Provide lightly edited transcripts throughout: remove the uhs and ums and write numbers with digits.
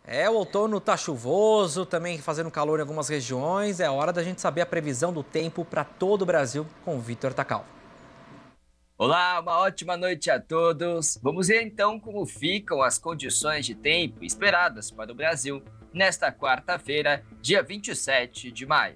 O outono tá chuvoso, também fazendo calor em algumas regiões. É hora da gente saber a previsão do tempo para todo o Brasil com o Vitor Tacal. Olá, uma ótima noite a todos. Vamos ver então como ficam as condições de tempo esperadas para o Brasil nesta quarta-feira, dia 27 de maio.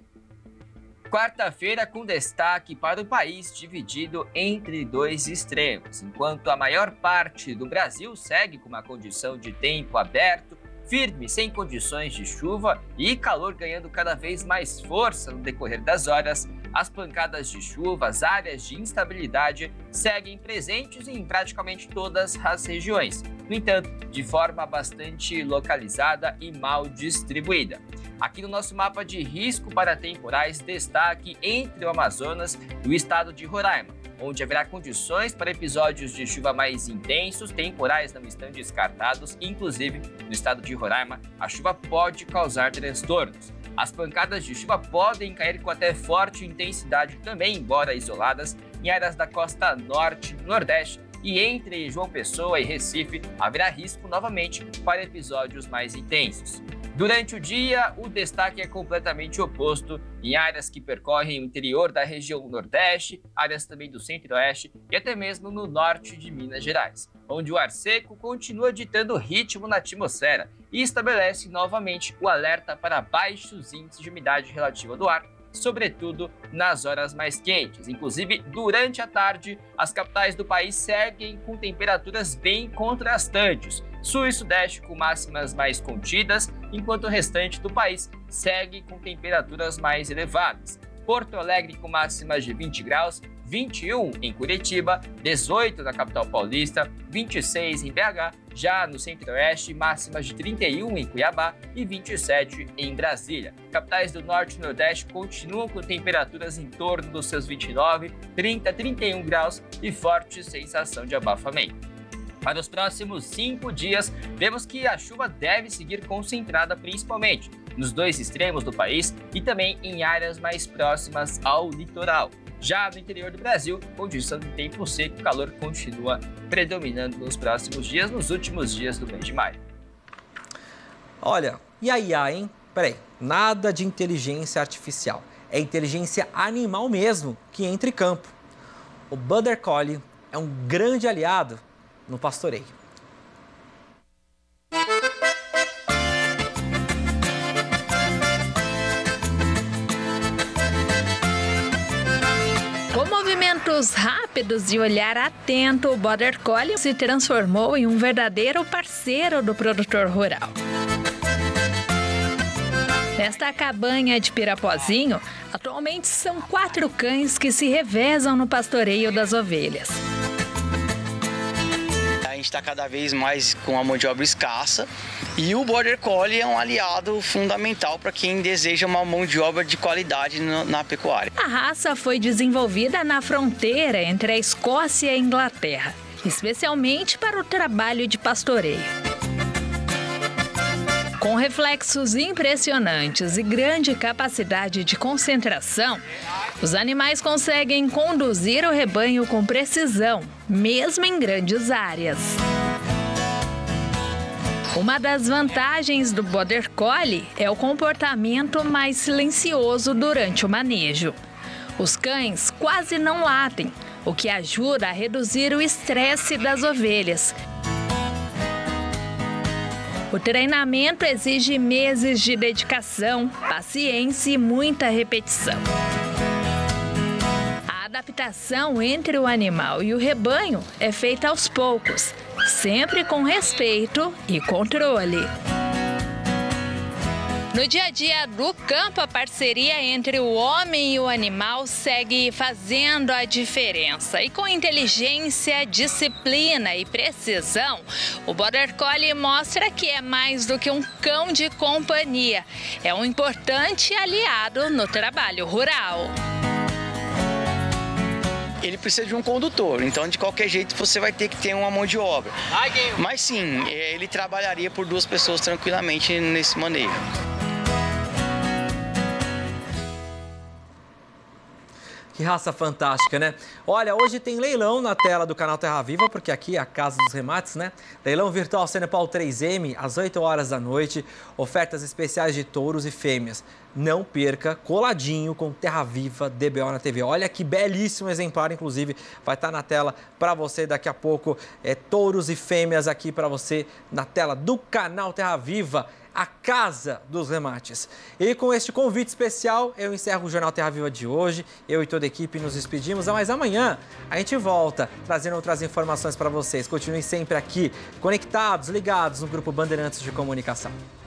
Quarta-feira com destaque para o país dividido entre dois extremos, enquanto a maior parte do Brasil segue com uma condição de tempo aberto, firme, sem condições de chuva e calor ganhando cada vez mais força no decorrer das horas. As pancadas de chuva, as áreas de instabilidade seguem presentes em praticamente todas as regiões. No entanto, de forma bastante localizada e mal distribuída. Aqui no nosso mapa de risco para temporais, destaque entre o Amazonas e o estado de Roraima, onde haverá condições para episódios de chuva mais intensos, temporais não estão descartados, inclusive no estado de Roraima, a chuva pode causar transtornos. As pancadas de chuva podem cair com até forte intensidade também, embora isoladas, em áreas da costa norte e nordeste, e entre João Pessoa e Recife haverá risco novamente para episódios mais intensos. Durante o dia, o destaque é completamente oposto em áreas que percorrem o interior da região nordeste, áreas também do centro-oeste e até mesmo no norte de Minas Gerais, onde o ar seco continua ditando ritmo na atmosfera e estabelece novamente o alerta para baixos índices de umidade relativa do ar, sobretudo nas horas mais quentes. Inclusive, durante a tarde, as capitais do país seguem com temperaturas bem contrastantes. Sul e Sudeste com máximas mais contidas, enquanto o restante do país segue com temperaturas mais elevadas. Porto Alegre com máximas de 20 graus, 21 em Curitiba, 18 na capital paulista, 26 em BH, já no Centro-Oeste, máximas de 31 em Cuiabá e 27 em Brasília. Capitais do Norte e Nordeste continuam com temperaturas em torno dos seus 29, 30, 31 graus e forte sensação de abafamento. Para os próximos 5 dias, vemos que a chuva deve seguir concentrada principalmente nos dois extremos do país e também em áreas mais próximas ao litoral. Já no interior do Brasil, condição de tempo seco e calor continua predominando nos próximos dias, nos últimos dias do mês de maio. Olha, e a IA, hein? Peraí, nada de inteligência artificial. É inteligência animal mesmo que entra em campo. O Border Collie é um grande aliado no pastoreio. Com movimentos rápidos e olhar atento, o Border Collie se transformou em um verdadeiro parceiro do produtor rural. Nesta cabanha de Pirapozinho, atualmente são 4 cães que se revezam no pastoreio das ovelhas. A gente está cada vez mais com a mão de obra escassa e o Border Collie é um aliado fundamental para quem deseja uma mão de obra de qualidade na pecuária. A raça foi desenvolvida na fronteira entre a Escócia e a Inglaterra, especialmente para o trabalho de pastoreio. Com reflexos impressionantes e grande capacidade de concentração, os animais conseguem conduzir o rebanho com precisão, mesmo em grandes áreas. Uma das vantagens do Border Collie é o comportamento mais silencioso durante o manejo. Os cães quase não latem, o que ajuda a reduzir o estresse das ovelhas. O treinamento exige meses de dedicação, paciência e muita repetição. A adaptação entre o animal e o rebanho é feita aos poucos, sempre com respeito e controle. No dia a dia do campo, a parceria entre o homem e o animal segue fazendo a diferença. E com inteligência, disciplina e precisão, o Border Collie mostra que é mais do que um cão de companhia. É um importante aliado no trabalho rural. Ele precisa de um condutor, então de qualquer jeito você vai ter que ter uma mão de obra. Mas sim, ele trabalharia por 2 pessoas tranquilamente nesse manejo. Que raça fantástica, né? Olha, hoje tem leilão na tela do canal Terra Viva, porque aqui é a casa dos remates, né? Leilão virtual Senepal 3M, às 8 horas da noite. Ofertas especiais de touros e fêmeas. Não perca, coladinho com Terra Viva DBO na TV. Olha que belíssimo exemplar, inclusive, vai estar na tela para você daqui a pouco. Touros e fêmeas aqui para você na tela do canal Terra Viva, a casa dos remates. E com este convite especial, eu encerro o Jornal Terra Viva de hoje. Eu e toda a equipe nos despedimos, mas amanhã a gente volta trazendo outras informações para vocês. Continuem sempre aqui, conectados, ligados no Grupo Bandeirantes de Comunicação.